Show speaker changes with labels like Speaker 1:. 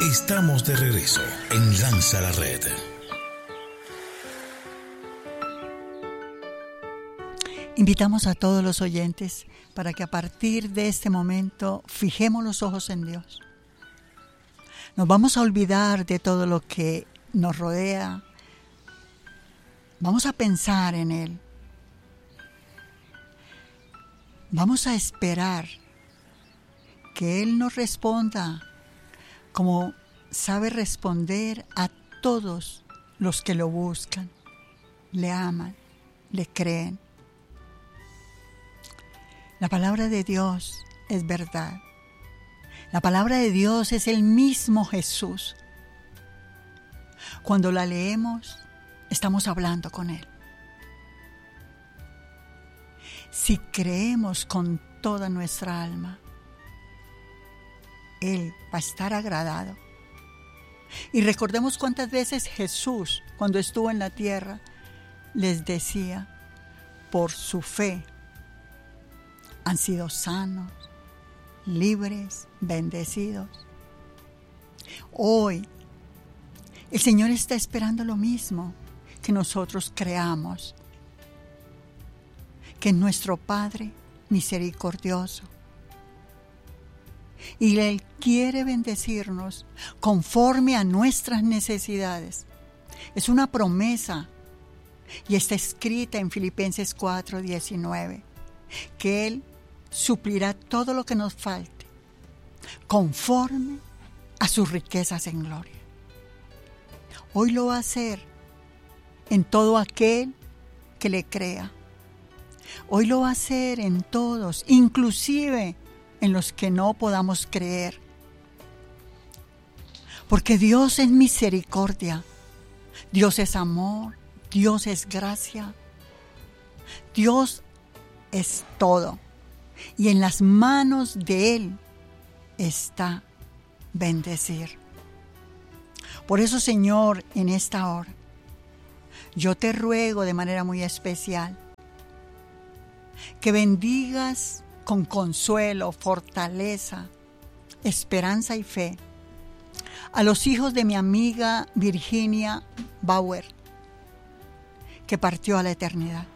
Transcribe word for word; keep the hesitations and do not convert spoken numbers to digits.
Speaker 1: Estamos de regreso en Lanza la Red.
Speaker 2: Invitamos a todos los oyentes para que a partir de este momento fijemos los ojos en Dios. Nos vamos a olvidar de todo lo que nos rodea. Vamos a pensar en Él. Vamos a esperar que Él nos responda como sabe responder a todos los que lo buscan, le aman, le creen. La palabra de Dios es verdad. La palabra de Dios es el mismo Jesús. Cuando la leemos, estamos hablando con Él. Si creemos con toda nuestra alma, Él va a estar agradado. Y recordemos cuántas veces Jesús, cuando estuvo en la tierra, les decía, por su fe, han sido sanos, libres, bendecidos. Hoy, el Señor está esperando lo mismo, que nosotros creamos, que es nuestro Padre misericordioso. Y Él quiere bendecirnos conforme a nuestras necesidades. Es una promesa y está escrita en Filipenses cuatro diecinueve, que Él suplirá todo lo que nos falte conforme a sus riquezas en gloria. Hoy lo va a hacer en todo aquel que le crea. Hoy lo va a hacer en todos, inclusive en los que no podamos creer. Porque Dios es misericordia, Dios es amor, Dios es gracia, Dios es todo. Y en las manos de Él está bendecir. Por eso, Señor, en esta hora, yo te ruego de manera muy especial que bendigas con consuelo, fortaleza, esperanza y fe a los hijos de mi amiga Virginia Bauer, que partió a la eternidad.